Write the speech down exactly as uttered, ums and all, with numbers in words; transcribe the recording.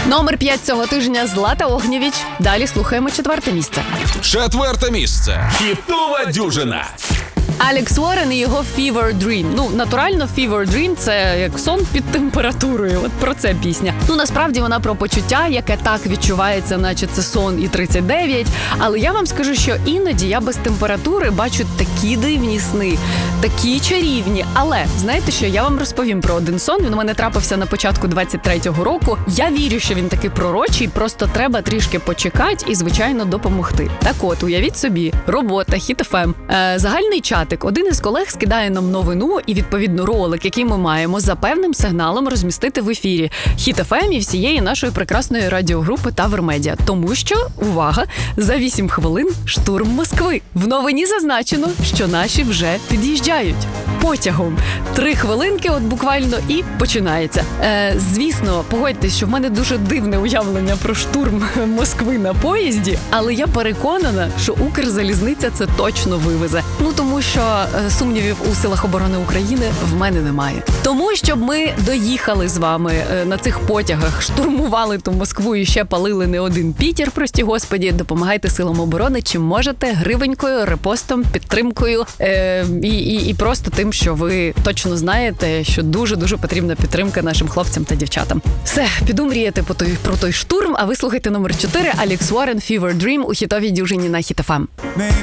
Номер п'ять цього тижня – Злата Огнєвіч. Далі слухаємо четверте місце. Четверте місце. Хітова дюжина. Алекс Уоррен і його Fever Dream. Ну, натурально, Fever Dream – це як сон під температурою. От про це пісня. Ну, насправді вона про почуття, яке так відчувається, наче це сон і тридцять дев'ять. Але я вам скажу, що іноді я без температури бачу такі дивні сни, такі чарівні. Але, знаєте що, я вам розповім про один сон. Він у мене трапився на початку двадцять третього року. Я вірю, що він такий пророчий, просто треба трішки почекати і, звичайно, допомогти. Так от, уявіть собі, робота, Хіт еф ем, е, загальний чатик. Один із колег скидає нам новину і, відповідно, ролик, який ми маємо за певним сигналом розмістити в ефірі Хіт еф ем і всієї нашої прекрасної радіогрупи Тавр Медіа. Тому що, увага, за вісім хвилин штурм Москви. В новині зазначено, що наші вже під'їжджають потягом. Три хвилинки, от буквально, і починається. Е, звісно, погодьтесь, що в мене дуже дивне уявлення про штурм Москви на поїзді, але я переконана, що Укрзалізниця це точно вивезе. Ну, тому що е, сумнівів у силах оборони України в мене немає. Тому, щоб ми доїхали з вами е, на цих потягах, штурмували ту Москву і ще палили не один Пітер, прості господі, допомагайте силам оборони, чим можете, гривенькою, репостом, підтримкою е, і, і, і просто тим, що ви точно знаєте, що дуже-дуже потрібна підтримка нашим хлопцям та дівчатам. Все, піду мріяти по той, про той штурм, а ви слухайте номер чотири, Алекс Уоррен, Fever Dream у хітовій дюжині на Хіт еф ем.